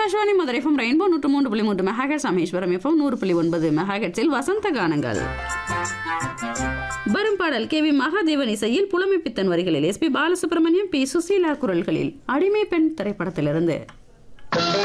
Akashvani Madurai FM rainbow 103.3 megahertz, Rameswaram FM 100.9 மெகாஹெர்ட்ஸில் வசந்த கானங்கள். வரும் பாடல் கே வி மகாதேவன் இசையில் புலமைப்பித்தன் வரிகளில் எஸ்பி பாலசுப்ரமணியம், பி சுசீலா குரல்களில் அடிமை பெண் திரைப்படத்திலிருந்து.